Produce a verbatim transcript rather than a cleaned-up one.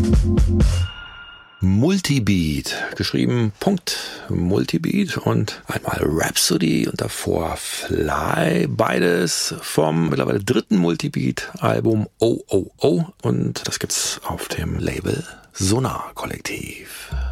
Multibeat, geschrieben Punkt Multibeat und einmal Rhapsody und davor Fly, beides vom mittlerweile dritten Multibeat-Album O O O und das gibt's auf dem Label Sonar Kollektiv.